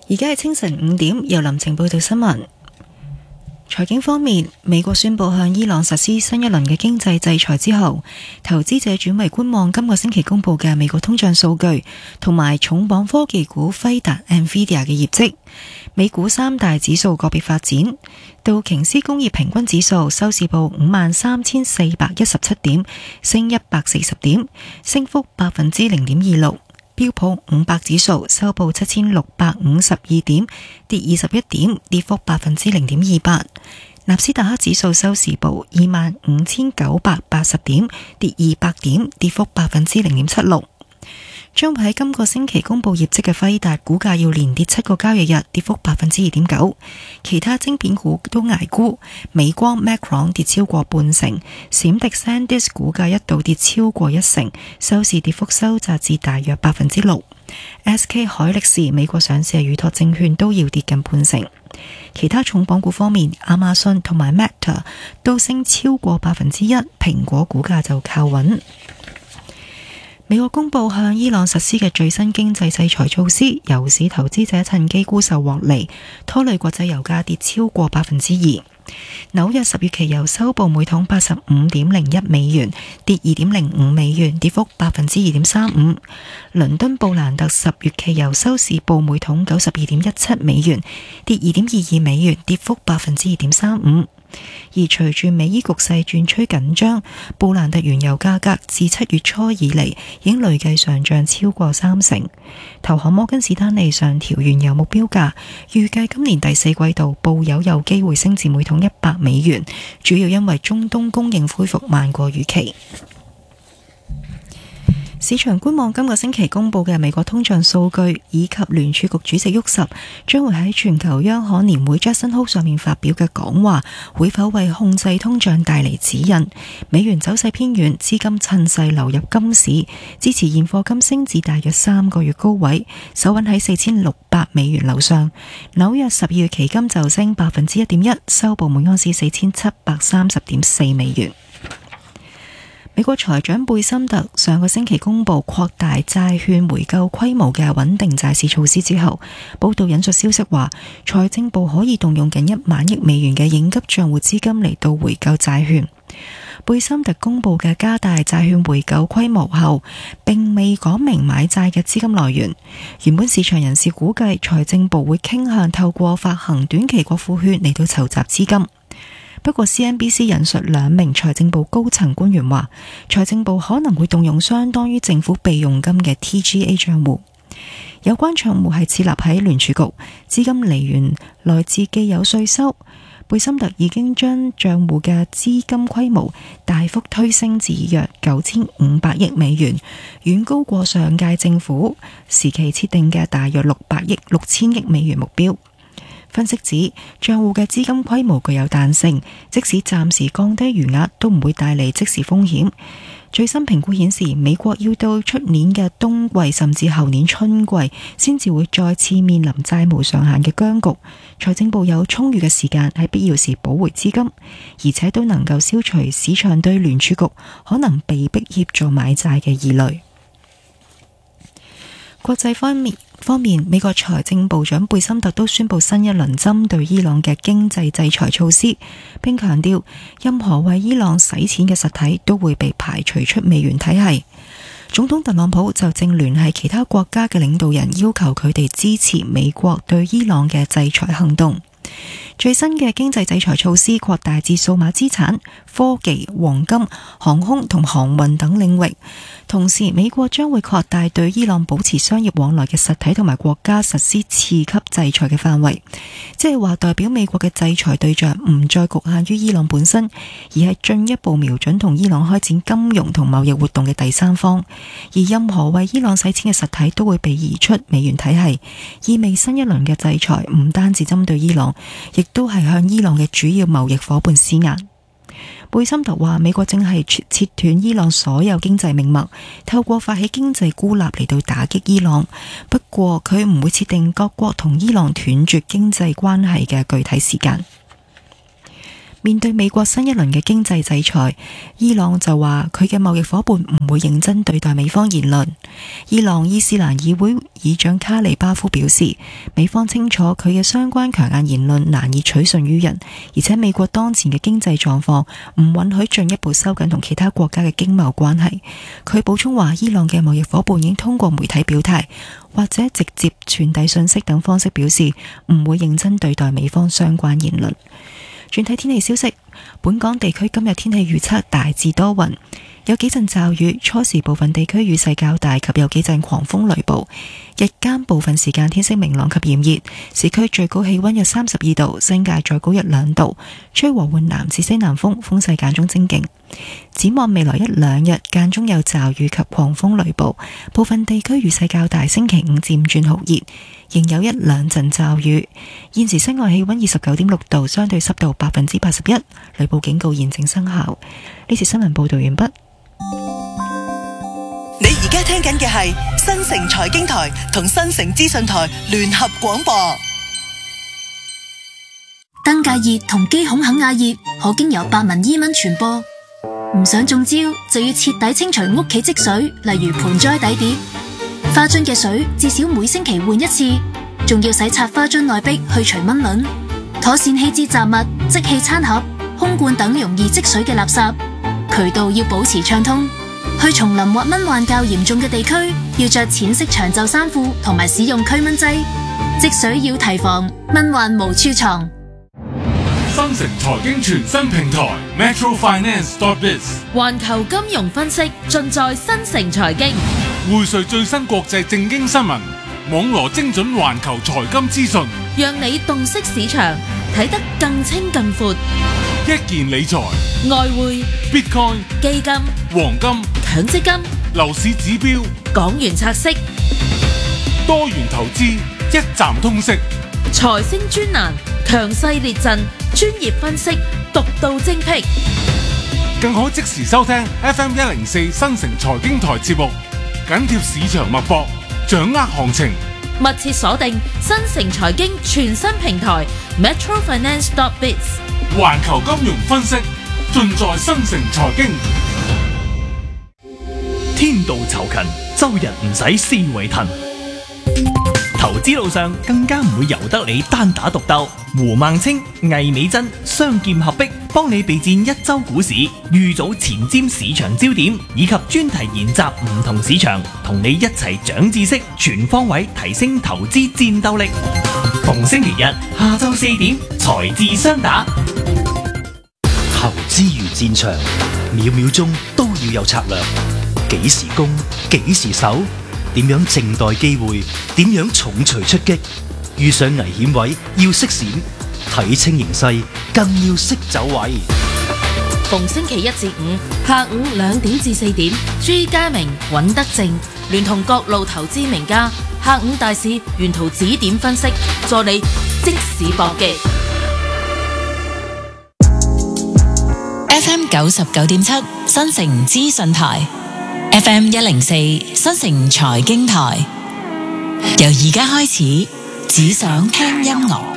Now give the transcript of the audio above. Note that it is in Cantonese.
而家係清晨5點，由林晴報道新聞。財經方面，美國宣布向伊朗實施新一輪嘅經濟制裁之後，投資者轉為觀望今個星期公布嘅美國通脹數據，同埋重磅科技股輝達 （NVIDIA） 嘅業績。美股三大指數個別發展，道瓊斯工業平均指數收市報53,417點，升140點，升幅0.26%。標普500指數收報7652點，跌21點，跌幅0.28%。納斯達克指數收市報25,980點，跌200點，跌幅0.76%。將會喺今個星期公布業績嘅輝達股價要連跌7個交易日，跌幅2.9%。其他晶片股都捱沽，美光 Micron 跌超過半成，閃迪 SanDisk 股價一度跌超過1成，收市跌幅收窄至大約6%。SK 海力士美國上市嘅預託證券都要跌近半成。其他重磅股方面，亞馬遜同埋 Meta 都升超過1%，蘋果股價就靠穩。美國公布向伊朗實施嘅最新經濟制裁措施，油市投資者趁機沽售獲利，拖累國際油價跌超過2%。紐約10月期油收報每桶85.01美元，跌2.05美元，跌幅2.35%。倫敦布蘭特10月期油收市報每桶92.17美元，跌2.22美元，跌幅2.35%。而隨住美伊局勢轉趨緊張，布蘭特原油價格自7月初以嚟已經累計上漲超過30%。投行摩根士丹利上調原油目標價，預計今年第4季度布油有機會升至每桶100美元，主要因為中東供應恢復慢過預期。市場觀望今個星期公布嘅美國通脹數據，以及聯儲局主席沃什將會喺全球央行年會 Jackson Hole 上面發表嘅講話，會否為控制通脹帶嚟指引。美元走勢偏軟，資金趁勢流入金市，支持現貨金升至大約3個月高位，守穩喺4600美元樓上。紐約12月期金就升1.1%，收報每盎司4730.4美元。美國財長貝森特上個星期公布擴大債券回購規模嘅穩定債市措施之後，報道引述消息話，財政部可以動用近1萬億美元嘅應急賬戶資金嚟到回購債券。貝森特公布嘅加大債券回購規模後，並未講明買債嘅資金來源。原本市場人士估計，財政部會傾向透過發行短期國庫券嚟到籌集資金。不過 CNBC 引述2名財政部高層官員話，財政部可能會動用相當於政府備用金嘅 TGA 賬戶。有關賬戶係設立喺聯儲局，資金來源來自既有稅收。貝森特已經將賬戶嘅資金規模大幅推升至約9500億美元，遠高過上屆政府時期設定嘅大約6000億美元目標。分析指，賬戶嘅資金規模具有彈性，即使暫時降低餘額，都唔會帶嚟即時風險。最新評估顯示，美國要到出年嘅冬季甚至後年春季，先至會再次面臨債務上限嘅僵局。財政部有充裕嘅時間喺必要時補回資金，而且都能夠消除市場對聯儲局可能被迫協助買債嘅疑慮。國際方面，美國財政部長貝森特都宣布新一輪針對伊朗嘅經濟制裁措施，並強調任何為伊朗洗錢嘅實體都會被排除出美元體系。總統特朗普就正聯繫其他國家嘅領導人，要求佢哋支持美國對伊朗嘅制裁行動。最新嘅經濟制裁措施擴大至數碼資產、科技、黃金、航空同航運等領域。同時，美國將會擴大對伊朗保持商業往來嘅實體同埋國家實施次級制裁嘅範圍，即係話代表美國嘅制裁對象唔再局限於伊朗本身，而係進一步瞄準同伊朗開展金融同貿易活動嘅第三方。而任何為伊朗洗錢嘅實體都會被移出美元體系，意味新一輪嘅制裁唔單止針對伊朗，亦都係向伊朗嘅主要貿易夥伴施壓。貝森特話，美國正係切斷伊朗所有經濟命脈，透過發起經濟孤立嚟到打擊伊朗。不過佢唔會設定各國同伊朗斷絕經濟關係嘅具體時間。 面對美國新一輪嘅經濟制裁，伊朗就話佢嘅貿易夥伴唔會認真對待美方言論。伊朗伊斯蘭議會議長卡利巴夫表示，美方清楚佢嘅相關強硬言論難以取信於人，而且美國當前嘅經濟狀況唔允許進一步收緊同其他國家嘅經貿關係。佢補充話，伊朗嘅貿易夥伴已經通過媒體表態或者直接傳遞信息等方式表示唔會認真對待美方相關言論。轉睇天氣消息，本港地區今日天氣預測大致多雲，有幾陣驟雨，初時部分地區雨勢較大及有幾陣狂風雷暴，日間部分時間天色明朗及炎熱，市區最高氣溫約32度，新界再高1-2度，吹和緩南至西南風，風勢間中清勁。展望未來1-2日間中有驟雨及狂風雷暴，部分地區雨勢較大，星期5漸轉酷熱，仍有1-2陣驟雨。現時室外氣溫29.6度，相對濕度81%，雷暴警告現正生效。呢次新聞報道完畢。 你而家聽緊嘅係新城財經台同新城資訊台聯合廣播。 登革熱同肌孔肯亞熱可經由白紋伊蚊傳播，唔想中招就要徹底清除屋企積水，例如盆栽底碟、花樽嘅水，至少每星期換一次，仲要洗擦花樽內壁去除蚊卵，妥善棄置雜物、即棄餐盒、空罐等容易積水嘅垃圾，渠道要保持暢通。去叢林或蚊患較嚴重嘅地區，要着淺色長袖衫褲同埋使用驅蚊劑。積水要提防，蚊患無處藏。 新城財經全新平台 metrofinance.biz 環球金融分析盡在新城財經， 匯萃最新國際政經新聞，網羅精準環球財金資訊， 讓你洞悉市場，睇得更清更闊。 一件理財、 外匯、 Bitcoin、 基金、 黃金、 強積金、 樓市指標、 港元拆息、 多元投資，一站通識。 財星專欄，強勢列陣，專業分析，獨到精闢。 更可即時收聽 FM 104新城財經台節目，緊貼市場脈搏，掌握行情。 密切鎖定新城財經全新平台 metrofinance.biz， 環球金融分析盡在新城財經。 天道酬勤，周日唔使思維騰。投資路上更加唔會由得你單打獨鬥。胡孟青、魏美珍雙劍合璧，幫你備戰一周股市，預早前瞻市場焦點，以及專題研習唔同市場，同你一齊長知識，全方位提升投資戰鬥力。逢星期日下晝4點，財智雙打。 投資如戰場，秒秒鐘都要有策略，幾時攻，幾時守，點樣靜待機會，點樣重錘出擊，遇上危險位要識閃，睇清形勢更要識走位。 逢星期1至5下午2點至4點，朱家明、尹德正聯同各路投資名家，下午大市沿途指點分析，助你即時搏擊。 FM 99.7新城資訊台，FM 104新城財經台，由而家開始，只想聽音樂。